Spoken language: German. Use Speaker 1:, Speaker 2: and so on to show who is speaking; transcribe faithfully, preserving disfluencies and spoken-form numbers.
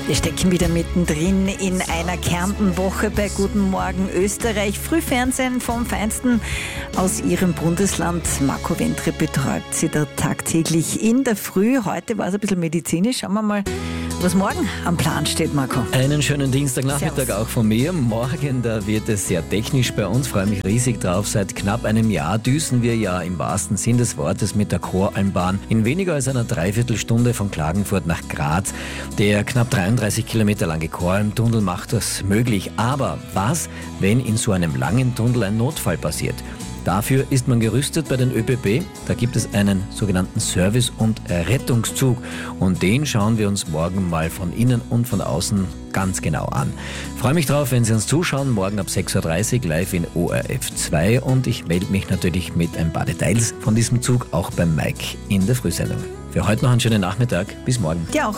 Speaker 1: Wir stecken wieder mittendrin in einer Kärntenwoche bei Guten Morgen Österreich. Frühfernsehen vom Feinsten aus Ihrem Bundesland. Marco Wentre betreut Sie da tagtäglich in der Früh. Heute war es ein bisschen medizinisch. Schauen wir mal, was morgen am Plan steht, Marco.
Speaker 2: Einen schönen Dienstagnachmittag auch von mir. Morgen, da wird es sehr technisch bei uns. Freue mich riesig drauf. Seit knapp einem Jahr düsen wir ja im wahrsten Sinn des Wortes mit der Koralmbahn in weniger als einer Dreiviertelstunde von Klagenfurt nach Graz. Der knapp dreiunddreißig Kilometer lange Koralmtunnel macht das möglich. Aber was, wenn in so einem langen Tunnel ein Notfall passiert? Dafür ist man gerüstet bei den ÖBB. Da gibt es einen sogenannten Service- und Rettungszug. Und den schauen wir uns morgen mal von innen und von außen ganz genau an. Freue mich drauf, wenn Sie uns zuschauen. Morgen ab sechs Uhr dreißig live in O R F zwei. Und ich melde mich natürlich mit ein paar Details von diesem Zug auch beim Mike in der Frühsendung. Für heute noch einen schönen Nachmittag. Bis morgen.
Speaker 1: Ja, auch.